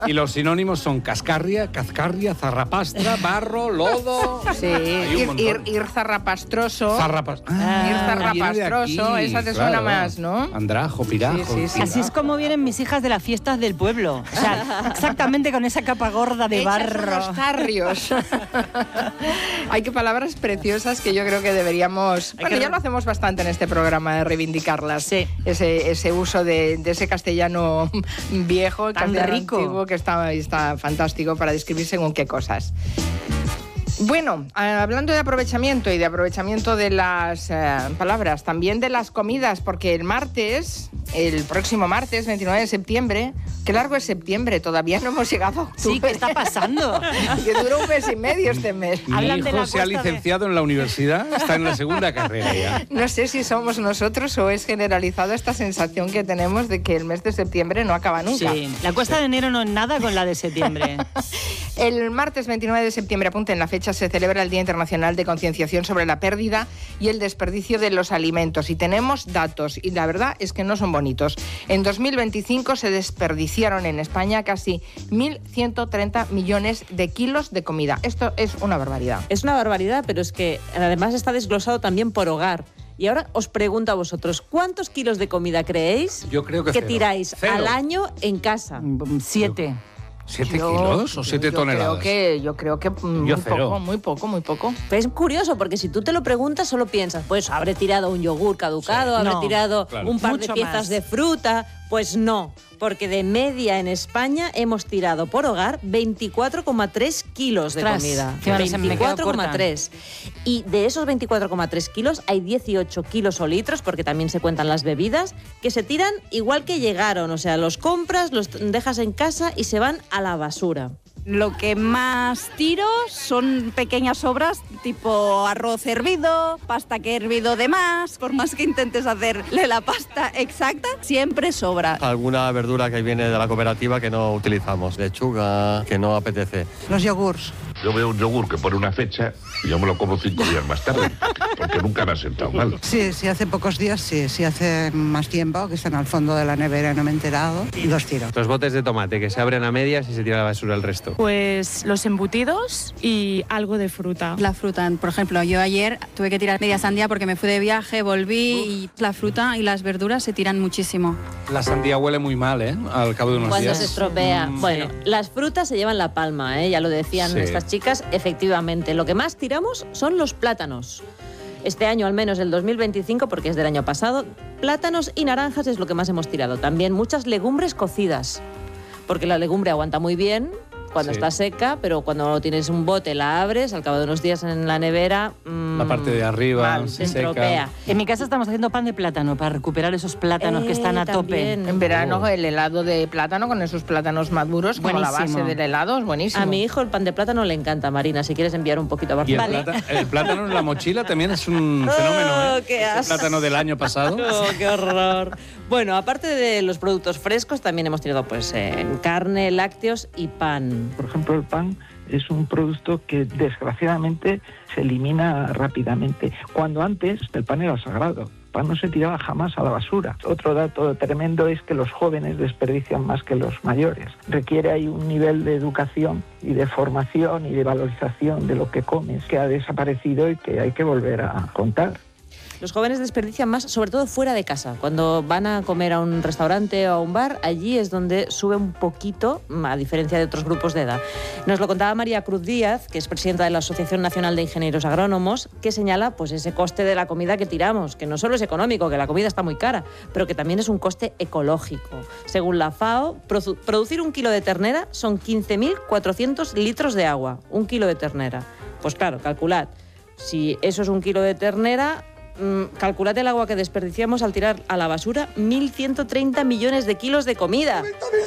Y los sinónimos son cascarria, zarrapastra, barro, lodo... Sí, ir zarrapastroso. Ir zarrapastroso, esa te suena más, ¿no? Andrajo, pirajo... Sí. Así es como vienen mis hijas de las fiestas del pueblo. O sea, exactamente con esa capa gorda de barro. Los tarrios. Hay que palabras preciosas que yo creo que deberíamos... Bueno, ya lo hacemos bastante en este programa de reivindicarlas. Sí. Ese uso de ese castellano viejo, el tan castellano rico, antiguo, que está fantástico para describir según qué cosas. Bueno, hablando de aprovechamiento y de aprovechamiento de las palabras, también de las comidas, porque el próximo martes, 29 de septiembre, qué largo es septiembre, todavía no hemos llegado a octubre. Sí, ¿qué está pasando? Que dura un mes y medio este mes. Mi hijo se ha licenciado en la universidad, está en la segunda carrera ya. No sé si somos nosotros o es generalizado esta sensación que tenemos de que el mes de septiembre no acaba nunca. Sí, la cuesta de enero no es nada con la de septiembre. El martes 29 de septiembre, apunten la fecha, se celebra el Día Internacional de Concienciación sobre la pérdida y el desperdicio de los alimentos. Y tenemos datos, y la verdad es que no son bonitos. En 2025 se desperdiciaron en España casi 1.130 millones de kilos de comida. Esto es una barbaridad. Es una barbaridad, pero es que además está desglosado también por hogar. Y ahora os pregunto a vosotros, ¿cuántos kilos de comida creéis Yo creo que tiráis al año en casa? 7. ¿7 kilos o 7 toneladas? Yo creo que muy poco. Pero es curioso, porque si tú te lo preguntas, solo piensas, pues habré tirado un yogur caducado, habré tirado un par de piezas de fruta. Pues no, porque de media en España hemos tirado por hogar 24,3 kilos de comida. 24,3. Y de esos 24,3 kilos hay 18 kilos o litros, porque también se cuentan las bebidas, que se tiran igual que llegaron. O sea, los compras, los dejas en casa y se van a la basura. Lo que más tiro son pequeñas sobras, tipo arroz hervido, pasta que he hervido de más. Por más que intentes hacerle la pasta exacta, siempre sobra. Alguna verdura que viene de la cooperativa que no utilizamos, lechuga, que no apetece. Los yogures. Yo veo un yogur que pone una fecha y yo me lo como 5 días más tarde, porque nunca me ha sentado mal. Sí, hace pocos días, sí. Si hace más tiempo, que están al fondo de la nevera y no me he enterado, y los tiro. Los botes de tomate que se abren a medias y se tira a la basura el resto. Pues los embutidos y algo de fruta. La fruta, por ejemplo, yo ayer tuve que tirar media sandía porque me fui de viaje, volví y la fruta y las verduras se tiran muchísimo. La sandía huele muy mal, al cabo de unos días. Cuando se estropea. Bueno, las frutas se llevan la palma, ya lo decían estas chicas, efectivamente. Lo que más tiramos son los plátanos. Este año, al menos el 2025, porque es del año pasado, plátanos y naranjas es lo que más hemos tirado. También muchas legumbres cocidas, porque la legumbre aguanta muy bien cuando está seca, pero cuando tienes un bote, la abres, al cabo de unos días en la nevera... la parte de arriba se estropea. En mi casa estamos haciendo pan de plátano para recuperar esos plátanos que están a tope. En verano el helado de plátano con esos plátanos maduros, como la base del helado, es buenísimo. A mi hijo el pan de plátano le encanta, Marina, si quieres enviar un poquito a Barcelona. ¿Y el plátano en la mochila también es un fenómeno, qué asco. El plátano del año pasado. ¡Qué horror! Bueno, aparte de los productos frescos, también hemos tirado carne, lácteos y pan. Por ejemplo, el pan es un producto que desgraciadamente se elimina rápidamente, cuando antes el pan era sagrado. El pan no se tiraba jamás a la basura. Otro dato tremendo es que los jóvenes desperdician más que los mayores. Requiere ahí un nivel de educación y de formación y de valorización de lo que comes que ha desaparecido y que hay que volver a contar. Los jóvenes desperdician más, sobre todo fuera de casa. Cuando van a comer a un restaurante o a un bar, allí es donde sube un poquito, a diferencia de otros grupos de edad. Nos lo contaba María Cruz Díaz, que es presidenta de la Asociación Nacional de Ingenieros Agrónomos, que señala ese coste de la comida que tiramos, que no solo es económico, que la comida está muy cara, pero que también es un coste ecológico. Según la FAO, producir 1 kilo de ternera son 15.400 litros de agua. 1 kilo de ternera. Pues claro, calculad. Si eso es 1 kilo de ternera... calculad el agua que desperdiciamos al tirar a la basura 1.130 millones de kilos de comida.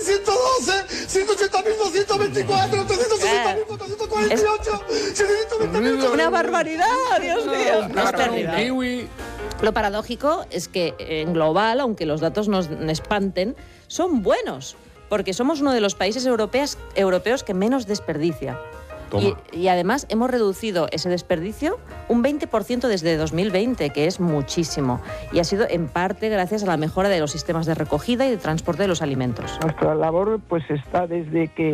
90.112, 180.224, 340.448, 720.000... ¡Una barbaridad, Dios mío! Es terrible. Lo paradójico es que en global, aunque los datos nos espanten, son buenos, porque somos uno de los países europeos que menos desperdicia. Toma. Y además hemos reducido ese desperdicio un 20% desde 2020, que es muchísimo. Y ha sido en parte gracias a la mejora de los sistemas de recogida y de transporte de los alimentos. Nuestra labor pues está desde que